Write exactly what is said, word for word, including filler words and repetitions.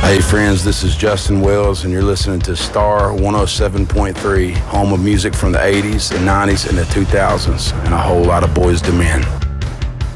Hey friends, this is Justin Wells, and you're listening to Star one oh seven point three, home of music from the eighties, the nineties, and the two thousands, and a whole lot of Boys to Men.